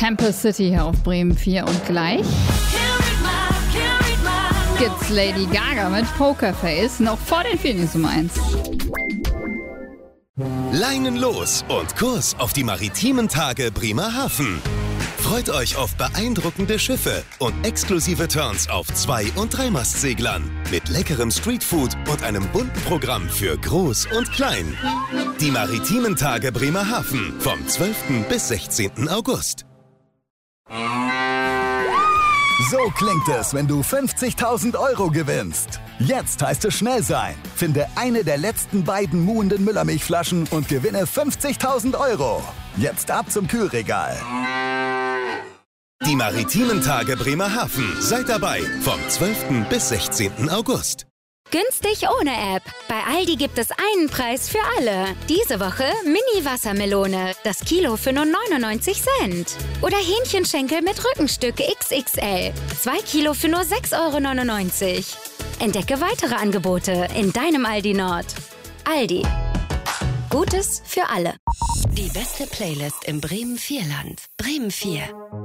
Campus City hier auf Bremen 4 und gleich gibt's Lady Gaga mit Pokerface noch vor den Feelings um 1. Leinen los und Kurs auf die maritimen Tage Bremerhaven. Freut euch auf beeindruckende Schiffe und exklusive Turns auf 2- und 3-Mastseglern mit leckerem Streetfood und einem bunten Programm für Groß und Klein. Die maritimen Tage Bremerhaven vom 12. bis 16. August. So klingt es, wenn du 50.000 Euro gewinnst. Jetzt heißt es schnell sein. Finde eine der letzten beiden muhenden Müllermilchflaschen und gewinne 50.000 Euro. Jetzt ab zum Kühlregal. Die maritimen Tage Bremerhaven. Seid dabei vom 12. bis 16. August. Günstig ohne App. Bei Aldi gibt es einen Preis für alle. Diese Woche Mini-Wassermelone. Das Kilo für nur 99 Cent. Oder Hähnchenschenkel mit Rückenstück XXL. 2 Kilo für nur 6,99 €. Entdecke weitere Angebote in deinem Aldi Nord. Aldi. Gutes für alle. Die beste Playlist im Bremen 4 Land. Bremen 4.